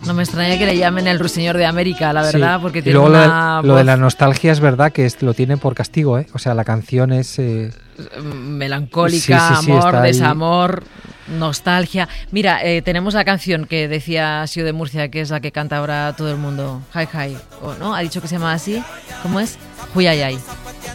No me extraña que le llamen el ruiseñor de América, la verdad, Sí. porque Y tiene luego una lo de voz la nostalgia es verdad que lo tiene por castigo, ¿eh? O sea, la canción es... melancólica, sí, amor, está ahí. desamor, nostalgia. Mira, tenemos la canción que decía Sio de Murcia, que es la que canta ahora todo el mundo. Hi, hi. ¿No? Ha dicho que se llama así. ¿Cómo es? Huyayay.